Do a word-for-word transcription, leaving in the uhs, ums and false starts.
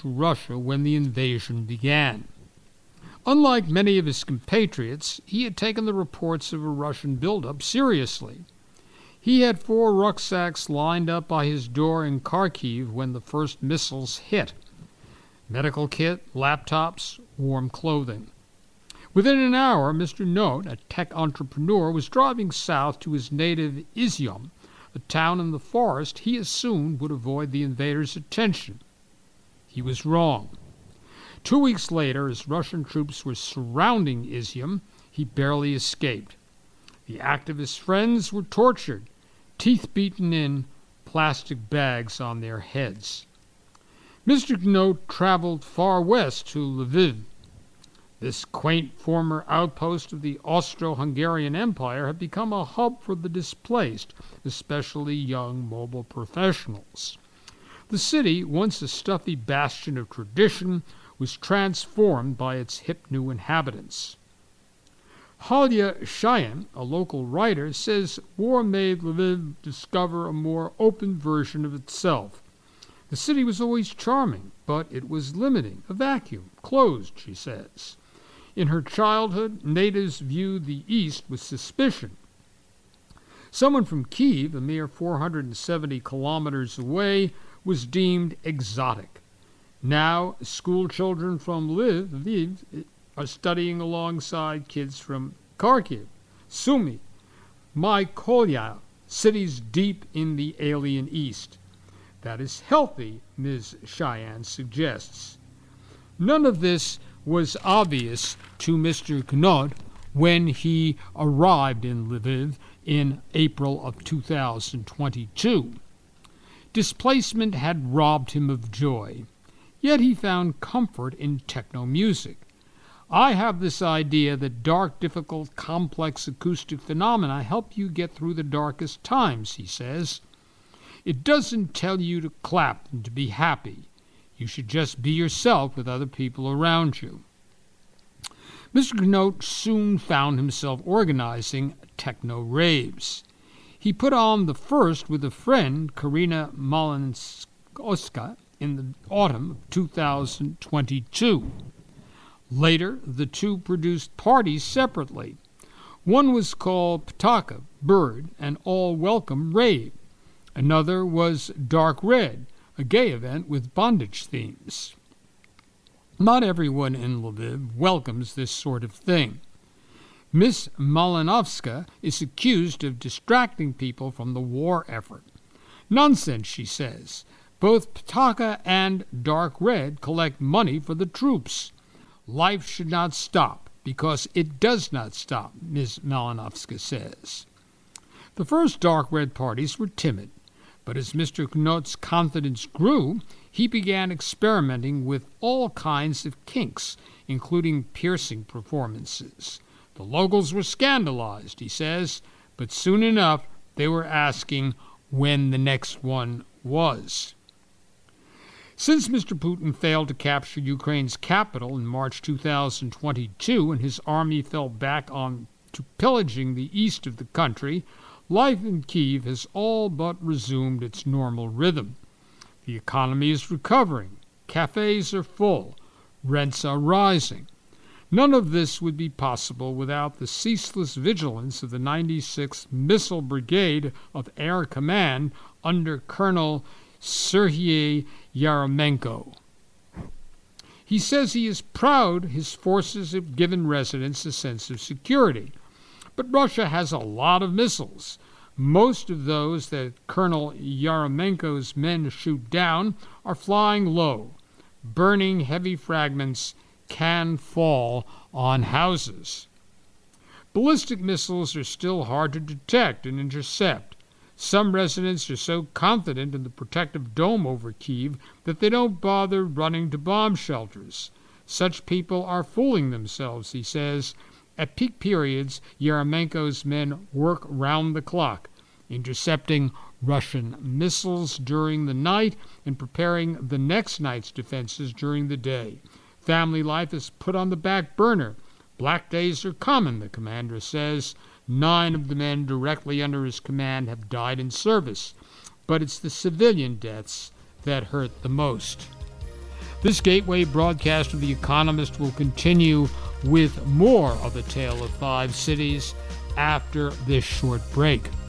to Russia when the invasion began. Unlike many of his compatriots, he had taken the reports of a Russian buildup seriously. He had four rucksacks lined up by his door in Kharkiv when the first missiles hit. Medical kit, laptops, warm clothing. Within an hour, Mister Note, a tech entrepreneur, was driving south to his native Izyum, a town in the forest he assumed would avoid the invaders' attention. He was wrong. Two weeks later, as Russian troops were surrounding Izyum, he barely escaped. The activist friends were tortured, teeth beaten in, plastic bags on their heads. Mister Note traveled far west to Lviv. This quaint former outpost of the Austro-Hungarian Empire had become a hub for the displaced, especially young mobile professionals. The city, once a stuffy bastion of tradition, was transformed by its hip new inhabitants. Halya Shayan, a local writer, says war made Lviv discover a more open version of itself. The city was always charming, but it was limiting, a vacuum, closed, she says. In her childhood, natives viewed the East with suspicion. Someone from Kiev, a mere four hundred seventy kilometers away, was deemed exotic. Now, school children from Lviv are studying alongside kids from Kharkiv, Sumy, Mykolaiv, cities deep in the alien East. That is healthy, Miz Cheyenne suggests. None of this was obvious to Mister Gnod when he arrived in Lviv in April of two thousand twenty-two. Displacement had robbed him of joy, yet he found comfort in techno music. I have this idea that dark, difficult, complex acoustic phenomena help you get through the darkest times, he says. It doesn't tell you to clap and to be happy. You should just be yourself with other people around you. Mister Knote soon found himself organizing techno raves. He put on the first with a friend, Karina Malinskowska, in the autumn of two thousand twenty-two. Later, the two produced parties separately. One was called Ptaka, Bird, an all-welcome rave. Another was Dark Red, a gay event with bondage themes. Not everyone in Lviv welcomes this sort of thing. Miss Malinovska is accused of distracting people from the war effort. Nonsense, she says. Both Ptaka and Dark Red collect money for the troops. Life should not stop, because it does not stop, Miss Malinovska says. The first Dark Red parties were timid, but as Mister Knot's confidence grew, he began experimenting with all kinds of kinks, including piercing performances. The locals were scandalized, he says, but soon enough they were asking when the next one was. Since Mister Putin failed to capture Ukraine's capital in March two thousand twenty-two and his army fell back on to pillaging the east of the country, life in Kyiv has all but resumed its normal rhythm. The economy is recovering, cafes are full, rents are rising. None of this would be possible without the ceaseless vigilance of the ninety-sixth Missile Brigade of Air Command under Colonel Serhiy Yarmolenko. He says he is proud his forces have given residents a sense of security. But Russia has a lot of missiles. Most of those that Colonel Yarmolenko's men shoot down are flying low. Burning heavy fragments can fall on houses. Ballistic missiles are still hard to detect and intercept. Some residents are so confident in the protective dome over Kyiv that they don't bother running to bomb shelters. Such people are fooling themselves, he says. At peak periods, Yarmolenko's men work round the clock, intercepting Russian missiles during the night and preparing the next night's defenses during the day. Family life is put on the back burner. Black days are common, the commander says. Nine of the men directly under his command have died in service, but it's the civilian deaths that hurt the most. This gateway broadcast of The Economist will continue with more of A Tale of Five Cities after this short break.